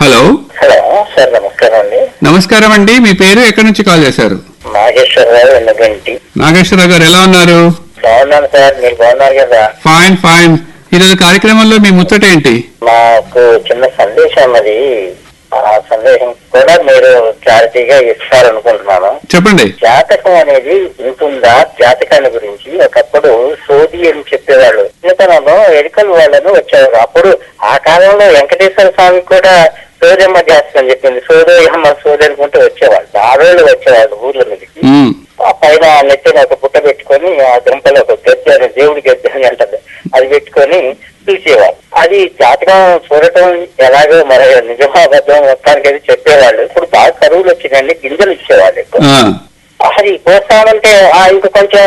Hello hello sir, నమస్కారం అండి. నమస్కారం అండి. మీ పేరు ఎక్కడి నుంచి కాల్ చేశారు? నాగేశ్వరరావు ఎన్నగంటి. నాగేశ్వరరావు గారు ఎలా ఉన్నారు? బాగున్నాను సార్, మీరు బాగున్నారు కదా? Fine fine. ఈరోజు కార్యక్రమంలో మీ ముచ్చట ఏంటి? మాకు చిన్న సందేశం, అది ఆ సందేశం కూడా మీరు క్లారిటీగా ఇస్తారనుకుంటున్నాను. చెప్పండి. జాతకం అనేది ఉంటుందా? జాతకాల గురించి ఒకప్పుడు సోది అని చెప్పేవాళ్ళు. చిన్నతనంలో ఎరుకల వాళ్ళను వచ్చేవారు. అప్పుడు ఆ కాలంలో వెంకటేశ్వర స్వామి కూడా సోదమ్మ జాతకం చెప్పింది. సోదయమ్మ సోది అనుకుంటూ వచ్చేవాళ్ళు. ఆడవాళ్ళు వచ్చేవాళ్ళు ఊర్ల మీదకి. ఆ పైన నెత్తిన ఒక పుట్ట పెట్టుకొని ఆ దుంపలో ఒక గద్దె అని, దేవుడి గద్దె అని అంటారు, అది పెట్టుకొని పిలిచేవాళ్ళు. అది జాతకం చూడటం ఎలాగో మరి నిజమా అబద్ధం మొత్తానికి అది చెప్పేవాళ్ళు. ఇప్పుడు బాగా కరువులు వచ్చినాయండి, గింజలు ఇచ్చేవాళ్ళు ఎక్కువ. అది పోస్తామంటే ఇంక కొంచెం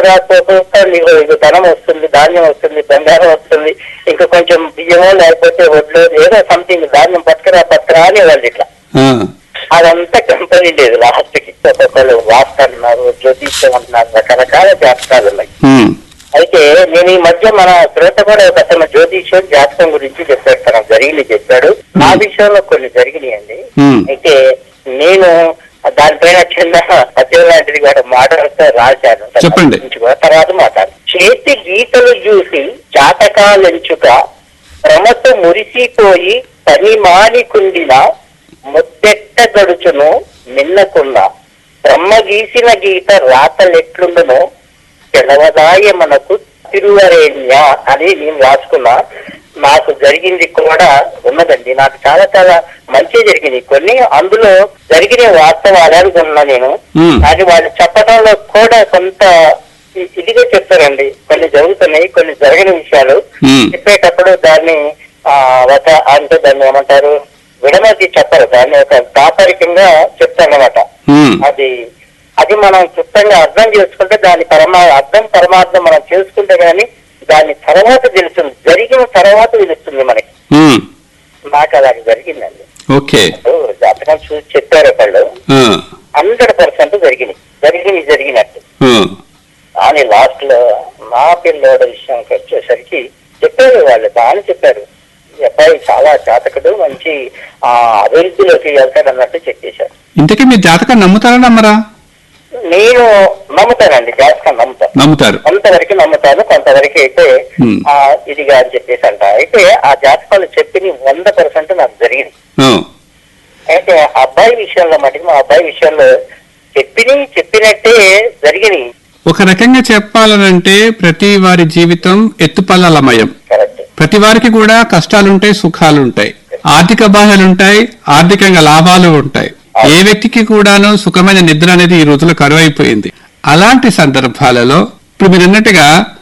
నీకు ధనం వస్తుంది, ధాన్యం వస్తుంది, బంగారం వస్తుంది, ఇంకా కొంచెం బియ్యమో లేకపోతే వడ్లు ఏదో సంథింగ్ ధాన్యం పట్టుకురా అనేవాళ్ళు. ఇట్లా అదంతా కంపెనీ లేదు. లాస్ట్ కి ఒక్కొక్కరు వాస్తన్నారు, జ్యోతిష్యం అంటున్నారు, రకరకాల జాతకాలు ఉన్నాయి. అయితే నేను ఈ మధ్య మన శ్రోత కూడా ఒక అతను జ్యోతిష్యం జాతకం గురించి చెప్పాడు, తన జరిగినాయి నా విషయంలో కొన్ని జరిగినాయండి. అయితే నేను దానిపైన చిన్న పద్యం లాంటిది కూడా మాట్లాడుతూ రాశాను. తర్వాత మాట్లాడు. చేతి గీతలు చూసి జాతకాలెంచుక క్రమతో మురిసిపోయి పని మానికుండిన ముద్దెట్ట గడుచును నిన్నకున్న బ్రహ్మ గీసిన గీత రాతలెట్లుండునో తెలవదాయ మనకు తిరువరేణ్య అని నేను రాసుకున్నా. నాకు జరిగింది కూడా ఉన్నదండి. నాకు చాలా చాలా మంచి జరిగింది. కొన్ని అందులో జరిగిన వాస్తవాలు అనుకున్నా నేను. అది వాళ్ళు చెప్పడంలో కూడా కొంత ఇదిగా చెప్తారండి. కొన్ని జరుగుతున్నాయి, కొన్ని జరిగిన విషయాలు చెప్పేటప్పుడు దాన్ని అంటే దాన్ని ఏమంటారు, విడమర్చి చెప్పరు, దాన్ని ఒక దాపరికంగా చెప్తారన్నమాట. అది మనం క్లుప్తంగా అర్థం చేసుకుంటే దాని అర్థం పరమార్థం మనం చేసుకుంటే గానీ దాని తర్వాత తెలుస్తుంది, జరిగిన తర్వాత తెలుస్తుంది మనకి. నాకు అలాగే జరిగిందండి. జాతకం చూసి చెప్పారు ఒకళ్ళు, 100% జరిగినట్టు. కానీ లాస్ట్ లో నా పిల్లోడ విషయానికి వచ్చేసరికి చెప్పారు వాళ్ళు, బాగా చెప్పారు. ఈ అబ్బాయి చాలా జాతకుడు, మంచి అభివృద్ధిలోకి వెళ్తాడు అన్నట్టు చెప్పేశారు. ఇంతకీ మీరు జాతకం నమ్ముతారా నమ్మరా? నేను నమ్ముతానండి, జాతకం నమ్ముతారు. కొంతవరకు నమ్ముతాను, కొంతవరకు అయితే ఇదిగా అని చెప్పేసి అంట. అయితే ఆ జాతకాలు చెప్పిన 100% నాకు జరిగింది. అయితే అబ్బాయి విషయంలో మటుకు మా అబ్బాయి విషయంలో చెప్పినట్టే జరిగినాయి. ఒక రకంగా చెప్పాలనంటే ప్రతి వారి జీవితం ఎత్తుపల్లలమయం. ప్రతి వారికి కూడా కష్టాలుంటాయి, సుఖాలుంటాయి, ఆర్థిక బాధలుంటాయి, ఆర్థికంగా లాభాలు ఉంటాయి. ఏ వ్యక్తికి కూడాను సుఖమైన నిద్ర అనేది ఈ రోజుల్లో కరువైపోయింది. అలాంటి సందర్భాలలో ఇప్పుడు మీరు అన్నట్టుగా